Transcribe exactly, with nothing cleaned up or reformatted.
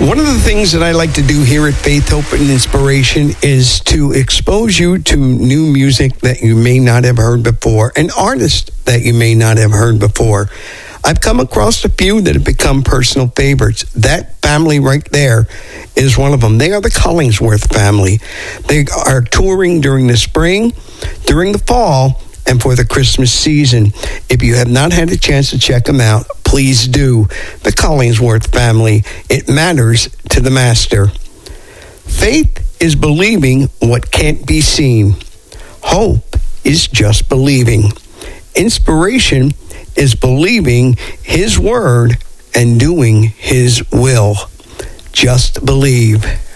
One of the things that I like to do here at Faith, Hope, and Inspiration is to expose you to new music that you may not have heard before, and artists that you may not have heard before. I've come across a few that have become personal favorites. That family right there is one of them. They are the Collingsworth family. They are touring during the spring, during the fall, and for the Christmas season. If you have not had a chance to check them out, please do. The Collingsworth family. It matters to the Master. Faith is believing what can't be seen. Hope is just believing. Inspiration is believing His word and doing His will. Just believe.